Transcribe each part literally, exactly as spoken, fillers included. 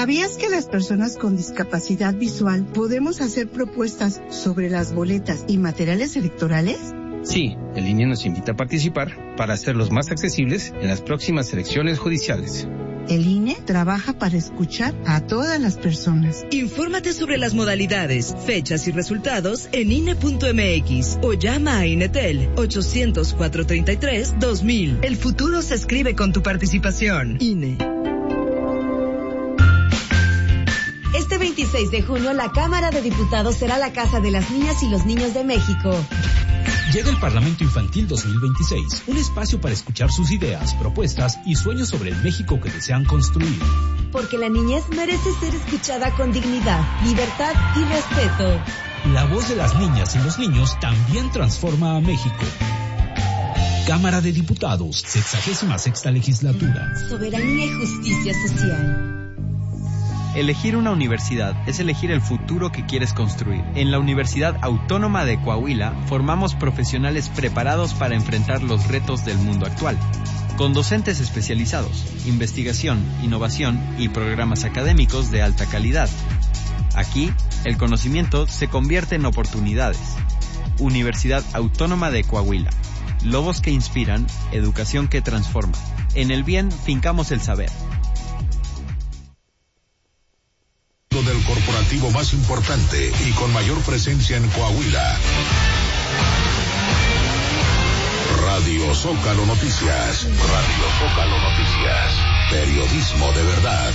¿Sabías que las personas con discapacidad visual podemos hacer propuestas sobre las boletas y materiales electorales? Sí, el I N E nos invita a participar para hacerlos más accesibles en las próximas elecciones judiciales. El I N E trabaja para escuchar a todas las personas. Infórmate sobre las modalidades, fechas y resultados en I N E punto M X o llama a Inetel ochocientos, cuatrocientos treinta y tres, dos mil. El futuro se escribe con tu participación. I N E. Este veintiséis de junio, la Cámara de Diputados será la casa de las niñas y los niños de México. Llega el Parlamento Infantil dos mil veintiséis, un espacio para escuchar sus ideas, propuestas y sueños sobre el México que desean construir. Porque la niñez merece ser escuchada con dignidad, libertad y respeto. La voz de las niñas y los niños también transforma a México. Cámara de Diputados, sexagésima sexta legislatura. Soberanía y justicia social. Elegir una universidad es elegir el futuro que quieres construir. En la Universidad Autónoma de Coahuila formamos profesionales preparados para enfrentar los retos del mundo actual. Con docentes especializados, investigación, innovación y programas académicos de alta calidad. Aquí, el conocimiento se convierte en oportunidades. Universidad Autónoma de Coahuila. Lobos que inspiran, educación que transforma. En el bien, fincamos el saber. Del corporativo más importante y con mayor presencia en Coahuila. Radio Zócalo Noticias. Radio Zócalo Noticias. Periodismo de verdad.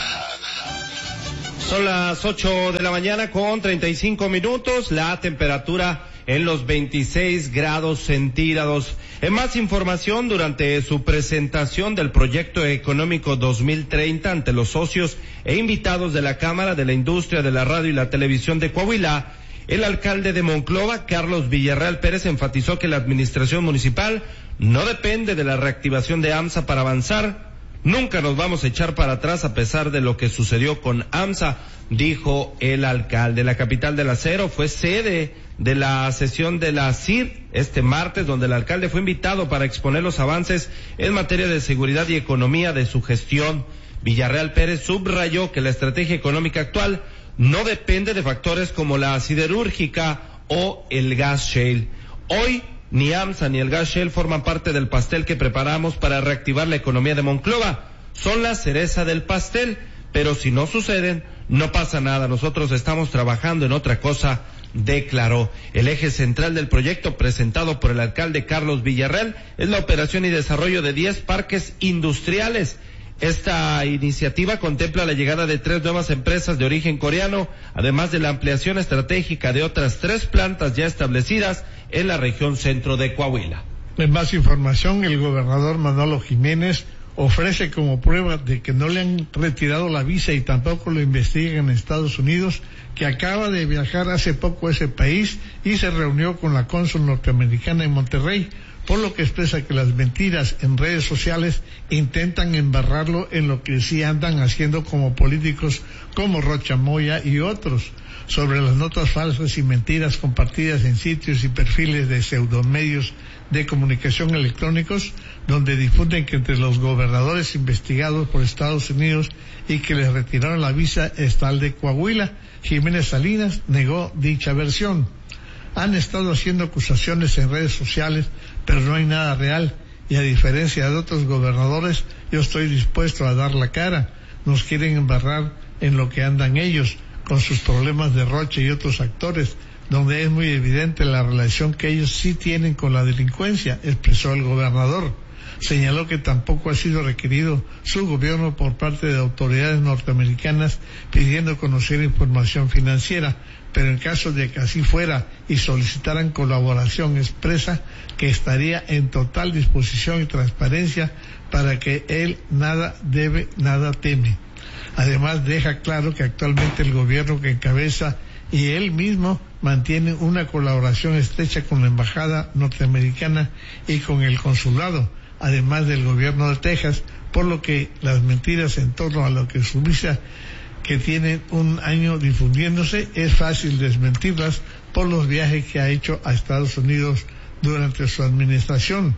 Son las ocho de la mañana con treinta y cinco minutos. La temperatura en los veintiséis grados centígrados. En más información, durante su presentación del Proyecto Económico dos mil treinta ante los socios e invitados de la Cámara de la Industria de la Radio y la Televisión de Coahuila, el alcalde de Monclova, Carlos Villarreal Pérez, enfatizó que la administración municipal no depende de la reactivación de AMSA para avanzar. Nunca nos vamos a echar para atrás a pesar de lo que sucedió con AMSA, dijo el alcalde. La capital del acero fue sede de la sesión de la C I R este martes, donde el alcalde fue invitado para exponer los avances en materia de seguridad y economía de su gestión. Villarreal Pérez subrayó que la estrategia económica actual no depende de factores como la siderúrgica o el gas shale. Hoy, ni AMSA ni el gas shale forman parte del pastel que preparamos para reactivar la economía de Monclova. Son la cereza del pastel, pero si no suceden, no pasa nada. Nosotros estamos trabajando en otra cosa, declaró. El eje central del proyecto presentado por el alcalde Carlos Villarreal es la operación y desarrollo de diez parques industriales. Esta iniciativa contempla la llegada de tres nuevas empresas de origen coreano, además de la ampliación estratégica de otras tres plantas ya establecidas en la región centro de Coahuila. En más información, el gobernador Manolo Jiménez ofrece como prueba de que no le han retirado la visa y tampoco lo investigan en Estados Unidos, que acaba de viajar hace poco a ese país y se reunió con la cónsul norteamericana en Monterrey, por lo que expresa que las mentiras en redes sociales intentan embarrarlo en lo que sí andan haciendo como políticos como Rocha Moya y otros, sobre las notas falsas y mentiras compartidas en sitios y perfiles de pseudomedios de comunicación electrónicos, donde difunden que entre los gobernadores investigados por Estados Unidos y que les retiraron la visa está el de Coahuila. Jiménez Salinas negó dicha versión. Han estado haciendo acusaciones en redes sociales, pero no hay nada real, y a diferencia de otros gobernadores, yo estoy dispuesto a dar la cara. Nos quieren embarrar en lo que andan ellos, con sus problemas de Rocha y otros actores, donde es muy evidente la relación que ellos sí tienen con la delincuencia, expresó el gobernador. Señaló que tampoco ha sido requerido su gobierno por parte de autoridades norteamericanas pidiendo conocer información financiera, pero en caso de que así fuera y solicitaran colaboración expresa, que estaría en total disposición y transparencia para que él nada debe, nada teme. Además, deja claro que actualmente el gobierno que encabeza y él mismo mantienen una colaboración estrecha con la embajada norteamericana y con el consulado, además del gobierno de Texas, por lo que las mentiras en torno a lo que su visa, que tienen un año difundiéndose, es fácil desmentirlas por los viajes que ha hecho a Estados Unidos durante su administración.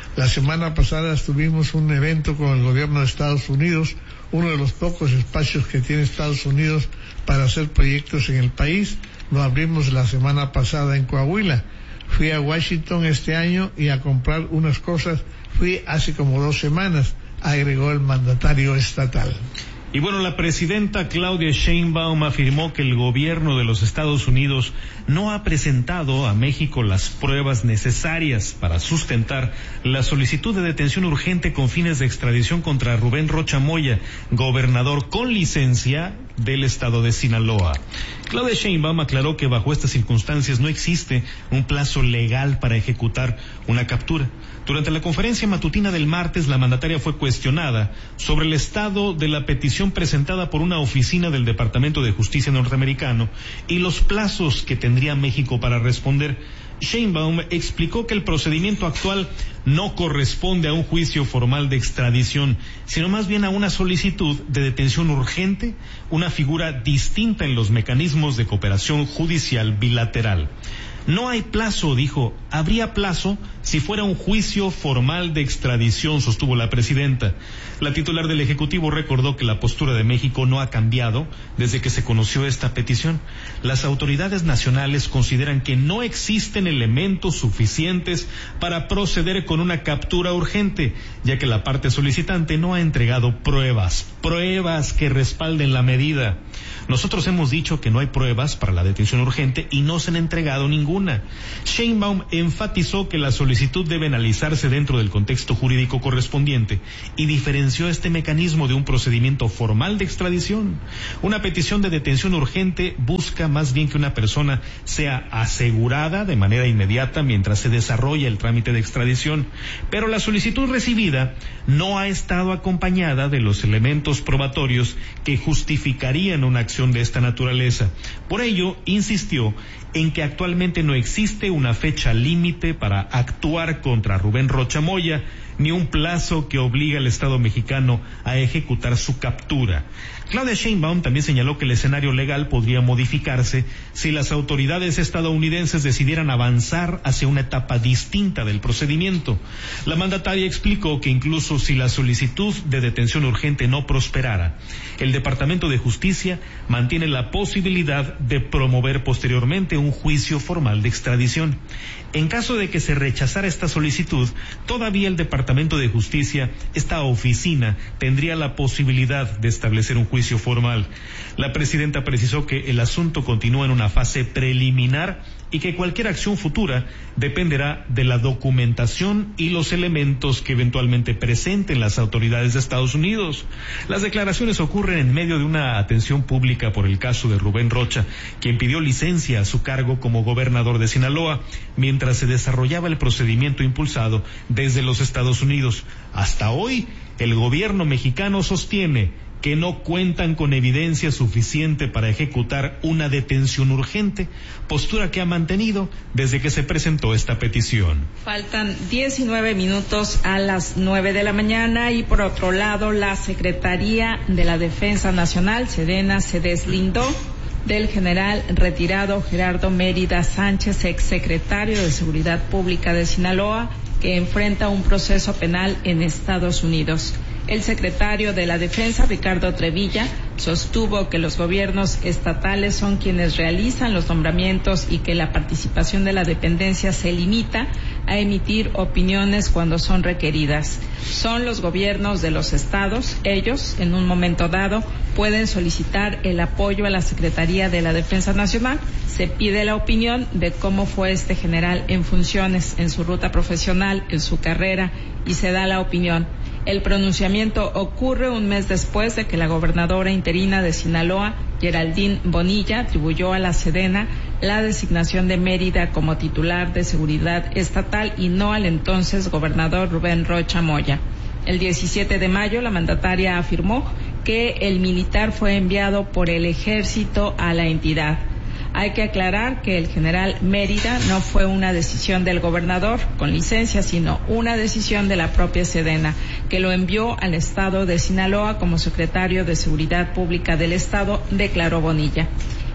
La semana pasada tuvimos un evento con el gobierno de Estados Unidos, uno de los pocos espacios que tiene Estados Unidos para hacer proyectos en el país. Lo abrimos la semana pasada en Coahuila. Fui a Washington este año y a comprar unas cosas. Fui hace como dos semanas, agregó el mandatario estatal. Y bueno, la presidenta Claudia Sheinbaum afirmó que el gobierno de los Estados Unidos no ha presentado a México las pruebas necesarias para sustentar la solicitud de detención urgente con fines de extradición contra Rubén Rocha Moya, gobernador con licencia del estado de Sinaloa. Claudia Sheinbaum aclaró que bajo estas circunstancias no existe un plazo legal para ejecutar una captura. Durante la conferencia matutina del martes, la mandataria fue cuestionada sobre el estado de la petición presentada por una oficina del Departamento de Justicia norteamericano y los plazos que tendría México para responder. Sheinbaum explicó que el procedimiento actual no corresponde a un juicio formal de extradición, sino más bien a una solicitud de detención urgente, una figura distinta en los mecanismos de cooperación judicial bilateral. No hay plazo, dijo. Habría plazo si fuera un juicio formal de extradición, sostuvo la presidenta. La titular del Ejecutivo recordó que la postura de México no ha cambiado desde que se conoció esta petición. Las autoridades nacionales consideran que no existen elementos suficientes para proceder con una captura urgente, ya que la parte solicitante no ha entregado pruebas, pruebas que respalden la medida. Nosotros hemos dicho que no hay pruebas para la detención urgente y no se han entregado ninguna. Sheinbaum enfatizó que la solicitud debe analizarse dentro del contexto jurídico correspondiente y diferenció este mecanismo de un procedimiento formal de extradición. Una petición de detención urgente busca más bien que una persona sea asegurada de manera inmediata mientras se desarrolla el trámite de extradición, pero la solicitud recibida no ha estado acompañada de los elementos probatorios que justificarían una acción de esta naturaleza. Por ello, insistió en que actualmente no existe una fecha límite para actuar contra Rubén Rocha Moya, ni un plazo que obligue al Estado mexicano a ejecutar su captura. Claudia Sheinbaum también señaló que el escenario legal podría modificarse si las autoridades estadounidenses decidieran avanzar hacia una etapa distinta del procedimiento. La mandataria explicó que incluso si la solicitud de detención urgente no prosperara, el Departamento de Justicia mantiene la posibilidad de promover posteriormente un juicio formal de extradición. En caso de que se rechazara esta solicitud, todavía el Departamento de Justicia, esta oficina, tendría la posibilidad de establecer un juicio formal. La presidenta precisó que el asunto continúa en una fase preliminar y que cualquier acción futura dependerá de la documentación y los elementos que eventualmente presenten las autoridades de Estados Unidos. Las declaraciones ocurren en medio de una atención pública por el caso de Rubén Rocha, quien pidió licencia a su cargo como gobernador de Sinaloa, mientras se desarrollaba el procedimiento impulsado desde los Estados Unidos. Hasta hoy, el gobierno mexicano sostiene que no cuentan con evidencia suficiente para ejecutar una detención urgente, postura que ha mantenido desde que se presentó esta petición. Faltan diecinueve minutos a las nueve de la mañana y por otro lado la Secretaría de la Defensa Nacional, Sedena, se deslindó del general retirado Gerardo Mérida Sánchez, exsecretario de Seguridad Pública de Sinaloa, que enfrenta un proceso penal en Estados Unidos. El secretario de la Defensa, Ricardo Trevilla, sostuvo que los gobiernos estatales son quienes realizan los nombramientos y que la participación de la dependencia se limita a emitir opiniones cuando son requeridas. Son los gobiernos de los estados, ellos, en un momento dado, pueden solicitar el apoyo a la Secretaría de la Defensa Nacional. Se pide la opinión de cómo fue este general en funciones, en su ruta profesional, en su carrera, y se da la opinión. El pronunciamiento ocurre un mes después de que la gobernadora interina de Sinaloa, Geraldine Bonilla, atribuyó a la Sedena la designación de Mérida como titular de seguridad estatal y no al entonces gobernador Rubén Rocha Moya. El diecisiete de mayo, la mandataria afirmó que el militar fue enviado por el ejército a la entidad. Hay que aclarar que el general Mérida no fue una decisión del gobernador con licencia, sino una decisión de la propia Sedena, que lo envió al estado de Sinaloa como secretario de Seguridad Pública del estado, declaró Bonilla.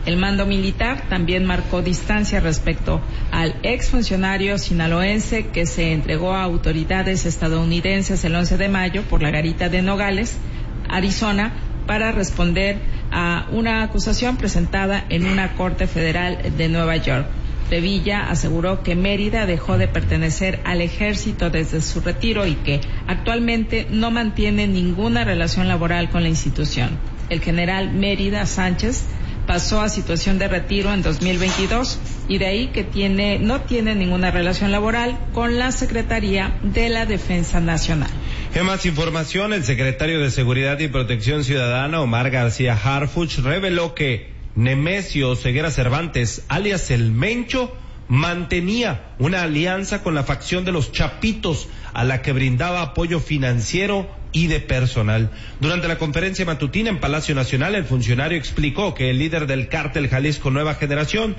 El mando militar también marcó distancia respecto al exfuncionario sinaloense que se entregó a autoridades estadounidenses el once de mayo por la garita de Nogales, Arizona, para responder a una acusación presentada en una corte federal de Nueva York. Revilla aseguró que Mérida dejó de pertenecer al ejército desde su retiro y que actualmente no mantiene ninguna relación laboral con la institución. El general Mérida Sánchez pasó a situación de retiro en dos mil veintidós y de ahí que tiene no tiene ninguna relación laboral con la Secretaría de la Defensa Nacional. En más información, el secretario de Seguridad y Protección Ciudadana, Omar García Harfuch, reveló que Nemesio Ceguera Cervantes, alias El Mencho, mantenía una alianza con la facción de los Chapitos, a la que brindaba apoyo financiero y de personal. Durante la conferencia matutina en Palacio Nacional, el funcionario explicó que el líder del cártel Jalisco Nueva Generación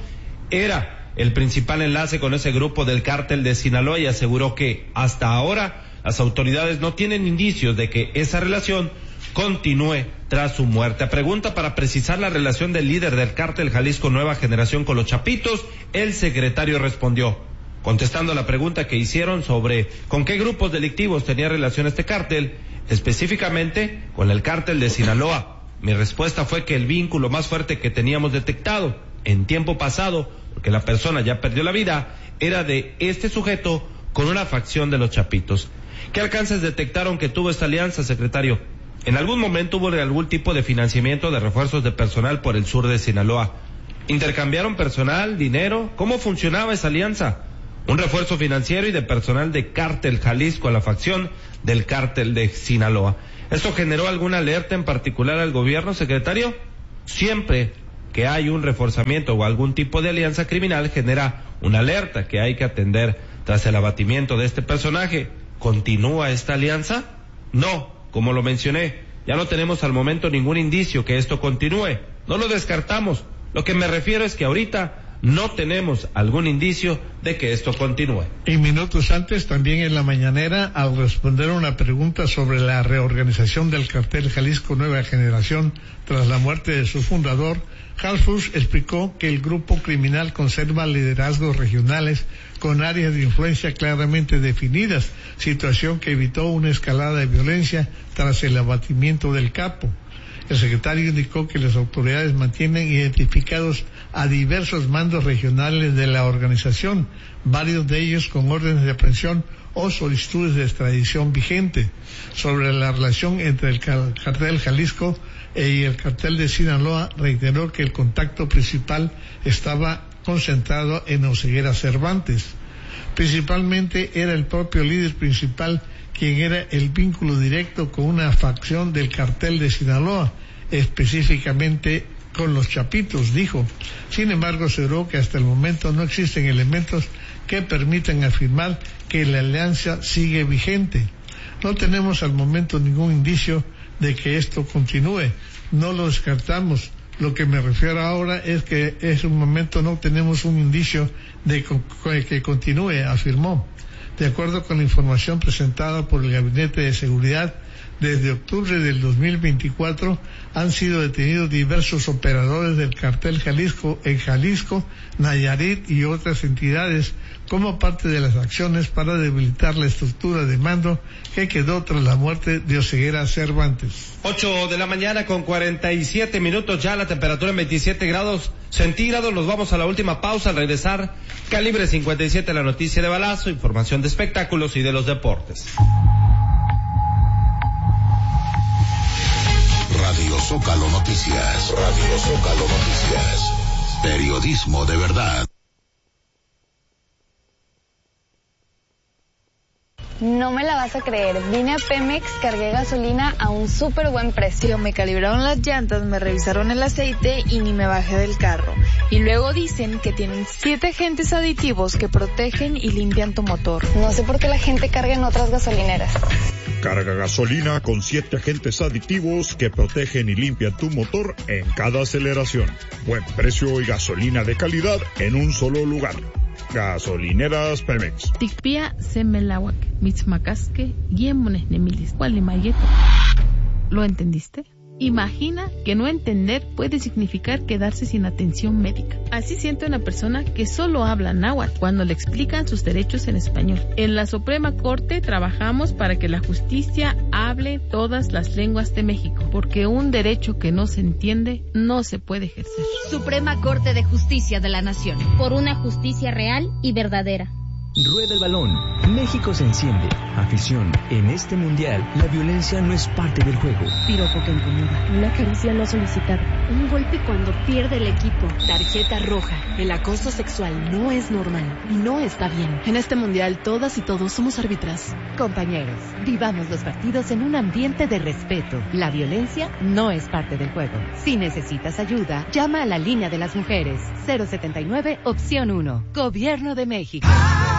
era el principal enlace con ese grupo del cártel de Sinaloa y aseguró que hasta ahora las autoridades no tienen indicios de que esa relación continúe tras su muerte. A pregunta para precisar la relación del líder del cártel Jalisco Nueva Generación con los Chapitos, el secretario respondió, contestando a la pregunta que hicieron sobre con qué grupos delictivos tenía relación este cártel, específicamente con el cártel de Sinaloa. Mi respuesta fue que el vínculo más fuerte que teníamos detectado en tiempo pasado, porque la persona ya perdió la vida, era de este sujeto con una facción de los Chapitos. ¿Qué alcances detectaron que tuvo esta alianza, secretario? En algún momento hubo algún tipo de financiamiento de refuerzos de personal por el sur de Sinaloa. ¿Intercambiaron personal, dinero? ¿Cómo funcionaba esa alianza? Un refuerzo financiero y de personal de Cártel Jalisco a la facción del Cártel de Sinaloa. ¿Esto generó alguna alerta en particular al gobierno, secretario? Siempre que hay un reforzamiento o algún tipo de alianza criminal genera una alerta que hay que atender tras el abatimiento de este personaje. ¿Continúa esta alianza? No, como lo mencioné, ya no tenemos al momento ningún indicio que esto continúe. No lo descartamos. Lo que me refiero es que ahorita no tenemos algún indicio de que esto continúe. Y minutos antes, también en la mañanera, al responder una pregunta sobre la reorganización del cartel Jalisco Nueva Generación tras la muerte de su fundador, Harfuch explicó que el grupo criminal conserva liderazgos regionales con áreas de influencia claramente definidas, situación que evitó una escalada de violencia tras el abatimiento del capo. El secretario indicó que las autoridades mantienen identificados a diversos mandos regionales de la organización, varios de ellos con órdenes de aprehensión o solicitudes de extradición vigente. Sobre la relación entre el cartel Jalisco y el cartel de Sinaloa, reiteró que el contacto principal estaba concentrado en Oseguera Cervantes. Principalmente era el propio líder principal quien era el vínculo directo con una facción del cartel de Sinaloa, específicamente con los Chapitos, dijo. Sin embargo, aseguró que hasta el momento no existen elementos que permitan afirmar que la alianza sigue vigente. No tenemos al momento ningún indicio de que esto continúe. No lo descartamos. Lo que me refiero ahora es que en un momento no tenemos un indicio de que continúe, afirmó. De acuerdo con la información presentada por el Gabinete de Seguridad, desde octubre del dos mil veinticuatro han sido detenidos diversos operadores del cartel Jalisco en Jalisco, Nayarit y otras entidades como parte de las acciones para debilitar la estructura de mando que quedó tras la muerte de Oseguera Cervantes. Ocho de la mañana con cuarenta y siete minutos, ya la temperatura en veintisiete grados centígrados. Nos vamos a la última pausa. Al regresar, Calibre cincuenta y siete, la noticia de balazo, información de espectáculos y de los deportes. Radio Zócalo Noticias. Radio Zócalo Noticias. Periodismo de verdad. No me la vas a creer, vine a Pemex, cargué gasolina a un súper buen precio. Me calibraron las llantas, me revisaron el aceite y ni me bajé del carro. Y luego dicen que tienen siete agentes aditivos que protegen y limpian tu motor. No sé por qué la gente carga en otras gasolineras. Carga gasolina con siete agentes aditivos que protegen y limpian tu motor en cada aceleración. Buen precio y gasolina de calidad en un solo lugar. Gasolineras Pemex. Tikpia semelawak, mitzmacasque, yemones nemilis, cualimayeto. ¿Lo entendiste? Imagina que no entender puede significar quedarse sin atención médica. Así siente una persona que solo habla náhuatl cuando le explican sus derechos en español. En la Suprema Corte trabajamos para que la justicia hable todas las lenguas de México, porque un derecho que no se entiende no se puede ejercer. Suprema Corte de Justicia de la Nación. Por una justicia real y verdadera. Rueda el balón. México se enciende. Afición. En este mundial, la violencia no es parte del juego. Piropo que incomoda. Una caricia no solicitada. Un golpe cuando pierde el equipo. Tarjeta roja. El acoso sexual no es normal y no está bien. En este mundial, todas y todos somos árbitras. Compañeros, vivamos los partidos en un ambiente de respeto. La violencia no es parte del juego. Si necesitas ayuda, llama a la línea de las mujeres. cero setenta y nueve, opción uno. Gobierno de México.